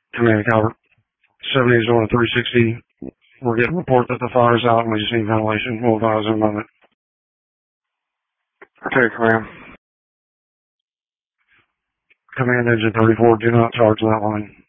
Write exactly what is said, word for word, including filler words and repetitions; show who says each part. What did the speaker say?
Speaker 1: Command Calvert. seventy is on a three sixty. We're getting a report that the fire's out and we just need ventilation. We'll advise in a moment. Okay, command. Command engine thirty-four, do not charge that line.